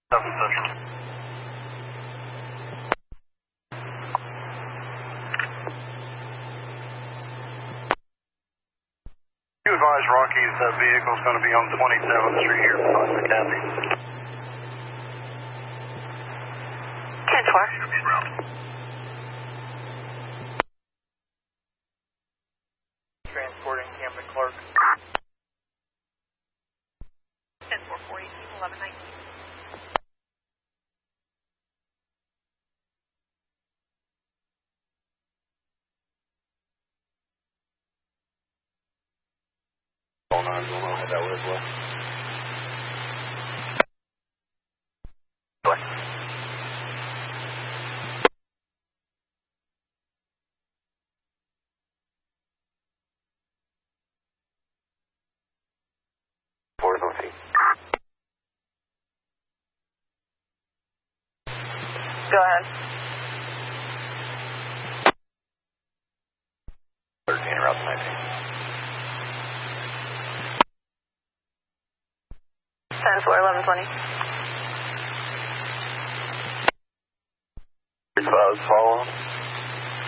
You advise Rocky's vehicle is going to be on 27th Street here in Putnam County. 10-4. Transporting Camden Clark. 10-4-4, 11-19. Going on with that was what? Go ahead. 13 route 19. 10-4, 11-20. Follow.